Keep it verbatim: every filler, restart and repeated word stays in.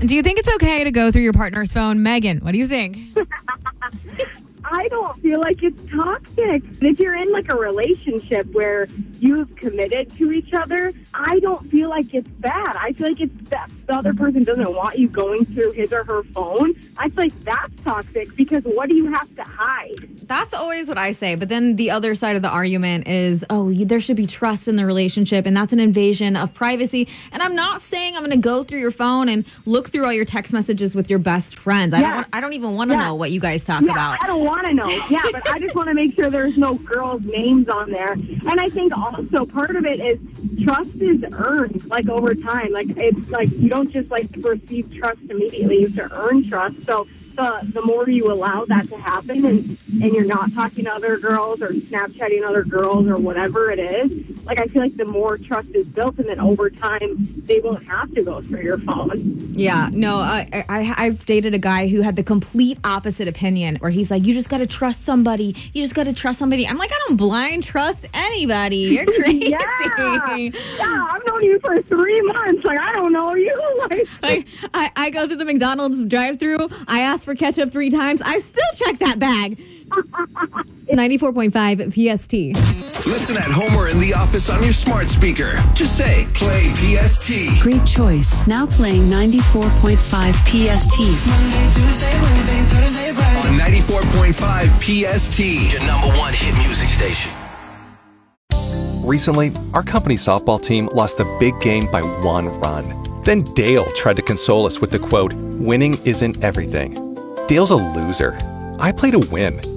Do you think it's okay to go through your partner's phone? Megan, what do you think? I don't feel like it's toxic. If you're in like a relationship where you've committed to each other, I don't feel like it's bad. I feel like it's that the other person doesn't want you going through his or her phone. I feel like that's toxic because what do you have to hide? That's always what I say. But then the other side of the argument is, oh, there should be trust in the relationship, and that's an invasion of privacy. And I'm not saying I'm going to go through your phone and look through all your text messages with your best friends. I Yeah. don't. Want, I don't even want to Yeah. know what you guys talk Yeah, about. I don't want to know. Yeah, but I just want to make sure there's no girls' names on there. And I think also part of it is trust is earned, like, over time. Like, it's like you don't just, like, receive trust immediately. You have to earn trust. So the, the more you allow that to happen and, and you're not talking to other girls or Snapchatting other girls or whatever it is, like, I feel like the more trust is built, and then over time they won't have to go through your phone. Yeah, no, I, I, I've dated a guy who had the complete opposite opinion, where he's like, you just got to trust somebody. You just got to trust somebody. I'm like, I don't blind trust anybody. You're crazy. yeah. yeah, I've known you for three months. Like, I don't know you. Like, Like, I, I go through the McDonald's drive-thru. I ask for ketchup three times. I still check that bag. ninety-four point five P S T. Listen at home or in the office on your smart speaker. Just say, play P S T. Great choice. Now playing ninety-four point five P S T. On ninety-four point five P S T. Your number one hit music station. Recently, our company softball team lost the big game by one run. Then Dale tried to console us with the quote, winning isn't everything. Dale's a loser. I play to win.